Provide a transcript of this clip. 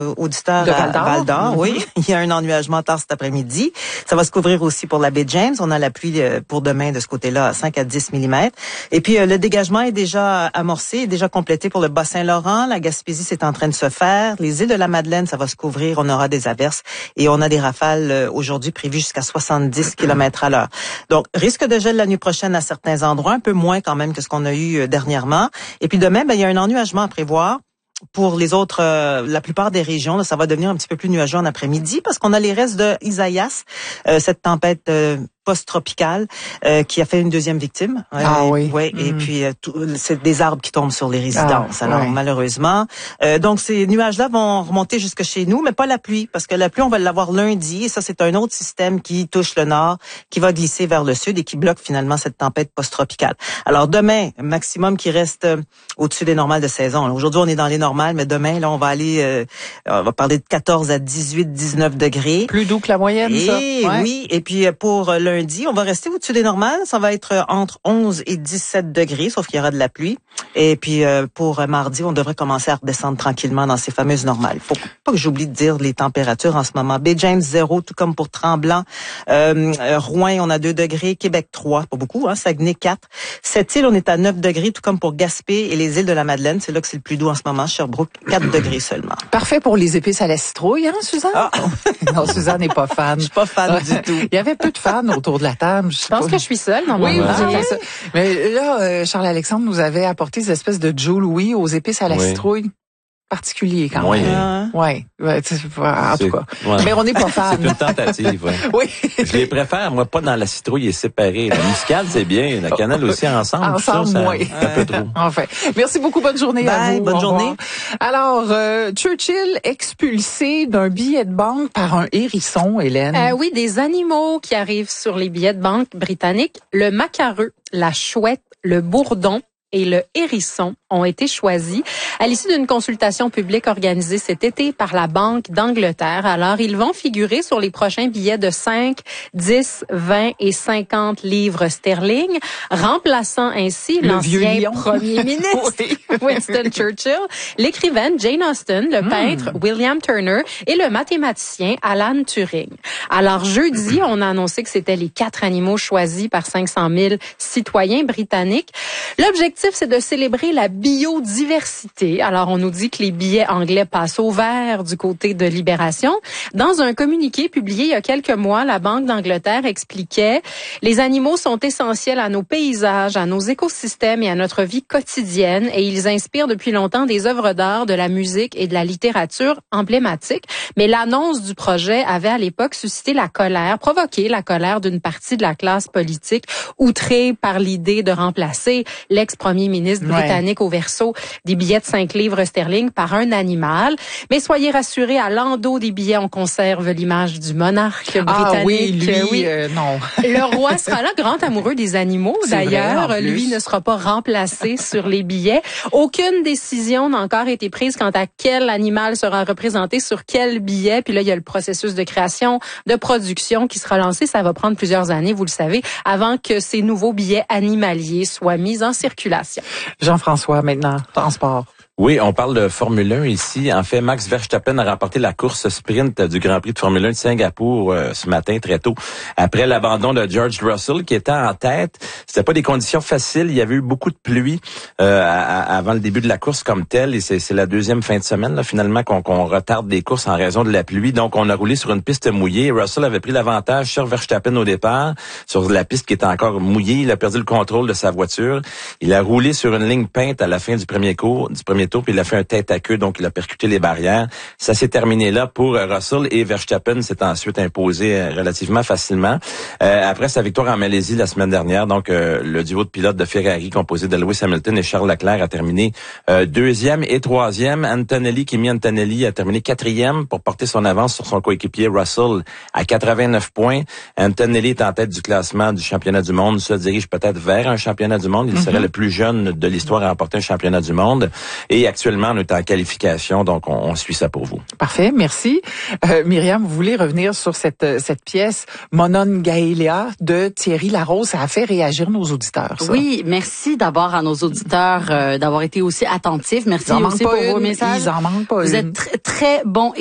auditeurs de à Val-d'Or, oui. Il y a un ennuagement tard cet après-midi. Ça va se couvrir aussi pour la baie James. On a la pluie pour demain de ce côté-là à 5 à 10 mm. Et puis, le dégagement est déjà amorcé, est déjà complété pour le Bas-Saint-Laurent. La Gaspésie, c'est en train de se faire. Les îles de la Madeleine, ça va se couvrir. On aura des averses. Et on a des rafales aujourd'hui prévues jusqu'à 70 km/h. Donc, risque de gel la nuit prochaine à certains endroits, un peu moins quand même que ce qu'on a eu dernièrement. Et puis demain, il y a un ennuagement à prévoir. Pour les autres, la plupart des régions, là, ça va devenir un petit peu plus nuageux en après-midi parce qu'on a les restes de Isaias, cette tempête post-tropicale qui a fait une deuxième victime. Oui. Et puis c'est des arbres qui tombent sur les résidences. Alors malheureusement, donc ces nuages-là vont remonter jusque chez nous, mais pas la pluie parce que la pluie on va l'avoir lundi et ça c'est un autre système qui touche le nord, qui va glisser vers le sud et qui bloque finalement cette tempête post-tropicale. Alors demain, maximum qui reste au-dessus des normales de saison. Alors, aujourd'hui on est dans les normales, mais demain là on va aller, on va parler de 14 à 18, 19 degrés. Plus doux que la moyenne, ça. Oui, et puis pour lundi, on va rester au-dessus des normales. Ça va être entre 11 et 17 degrés, sauf qu'il y aura de la pluie. Et puis pour mardi, on devrait commencer à redescendre tranquillement dans ces fameuses normales. Faut pas que j'oublie de dire les températures en ce moment. Baie James 0, tout comme pour Tremblant. Rouen, on a 2 degrés. Québec 3, pas beaucoup. Saguenay 4. Cette-Île, on est à 9 degrés, tout comme pour Gaspé et les îles de la Madeleine. C'est là que c'est le plus doux en ce moment. Sherbrooke, 4 degrés seulement. Parfait pour les épices à la citrouille, Suzanne? Non, Suzanne n'est pas fan. Je suis pas fan du tout. Il y avait peu de fans autour de la table. Je pense que je suis seule dans mon ça. Mais là, Charles-Alexandre nous avait apporté des espèces de Joe Louis aux épices à la citrouille. Particulier quand même. Ouais, en tout cas. Ouais. Mais on n'est pas fan. C'est une tentative. Oui. Je les préfère, moi, pas dans la citrouille et séparée. La muscade, c'est bien. La cannelle aussi ensemble. Ensemble, ça, un peu trop. Enfin. Merci beaucoup. Bonne journée à vous. Bonne journée. Alors, Churchill expulsé d'un billet de banque par un hérisson, Hélène. Oui, des animaux qui arrivent sur les billets de banque britanniques. Le macareux, la chouette, le bourdon et le hérisson ont été choisis à l'issue d'une consultation publique organisée cet été par la Banque d'Angleterre. Alors, ils vont figurer sur les prochains billets de 5, 10, 20 et 50 livres sterling, remplaçant ainsi l'ancien premier ministre Winston Churchill, l'écrivaine Jane Austen, le peintre William Turner et le mathématicien Alan Turing. Alors, jeudi, on a annoncé que c'était les 4 animaux choisis par 500 000 citoyens britanniques. L'objectif, c'est de célébrer la biodiversité. Alors, on nous dit que les billets anglais passent au vert du côté de Libération. Dans un communiqué publié il y a quelques mois, la Banque d'Angleterre expliquait « Les animaux sont essentiels à nos paysages, à nos écosystèmes et à notre vie quotidienne et ils inspirent depuis longtemps des œuvres d'art, de la musique et de la littérature emblématiques. » Mais l'annonce du projet avait à l'époque suscité provoqué la colère d'une partie de la classe politique, outrée par l'idée de remplacer l'ex-premier ministre britannique au verso des billets de 5 livres sterling par un animal. Mais soyez rassurés, à l'endos des billets, on conserve l'image du monarque britannique. Non. Le roi sera là, grand amoureux des animaux. D'ailleurs, lui ne sera pas remplacé sur les billets. Aucune décision n'a encore été prise quant à quel animal sera représenté sur quel billet. Puis là, il y a le processus de création, de production qui sera lancé. Ça va prendre plusieurs années, vous le savez, avant que ces nouveaux billets animaliers soient mis en circulation. Jean-François, maintenant, transport. Oui, on parle de Formule 1 ici. En fait, Max Verstappen a remporté la course sprint du Grand Prix de Formule 1 de Singapour ce matin très tôt. Après l'abandon de George Russell qui était en tête, c'était pas des conditions faciles. Il y avait eu beaucoup de pluie avant le début de la course comme telle. Et c'est la deuxième fin de semaine là, finalement qu'on retarde des courses en raison de la pluie. Donc, on a roulé sur une piste mouillée. Russell avait pris l'avantage sur Verstappen au départ, sur la piste qui était encore mouillée. Il a perdu le contrôle de sa voiture. Il a roulé sur une ligne peinte à la fin du premier tour, puis il a fait un tête à queue, donc il a percuté les barrières. Ça s'est terminé là pour Russell et Verstappen s'est ensuite imposé relativement facilement. Après sa victoire en Malaisie la semaine dernière, donc le duo de pilotes de Ferrari composé de Lewis Hamilton et Charles Leclerc a terminé deuxième et troisième. Kimi Antonelli a terminé quatrième pour porter son avance sur son coéquipier Russell à 89 points. Antonelli est en tête du classement du championnat du monde, se dirige peut-être vers un championnat du monde. Il serait le plus jeune de l'histoire à remporter un championnat du monde. Et actuellement, on est en qualification, donc on suit ça pour vous. Parfait, merci. Myriam, vous voulez revenir sur cette pièce Monongahela de Thierry Larose. Ça a fait réagir nos auditeurs, ça. Oui, merci d'abord à nos auditeurs d'avoir été aussi attentifs. Merci aussi pour vos messages. Ils en manquent pas Vous êtes très bons